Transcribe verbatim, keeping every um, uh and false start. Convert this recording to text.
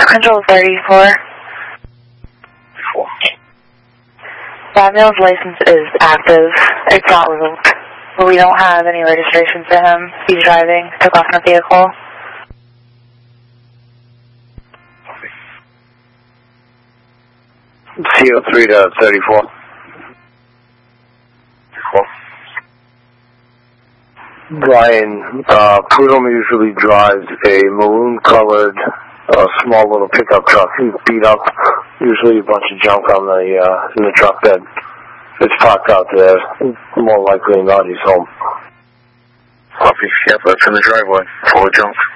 Control thirty-four. Four. Samuel's license is active. It's not revoked. But we don't have any registration for him. He's driving. Took off in a vehicle. C O three to thirty-four. Four. Brian, uh, Prudhomme usually drives a maroon-colored, uh, small little pickup truck. He's beat up. Usually a bunch of junk on the, uh, in the truck bed. It's parked out there. More likely not, he's home. Copy. Yep, that's in the driveway. Full of junk.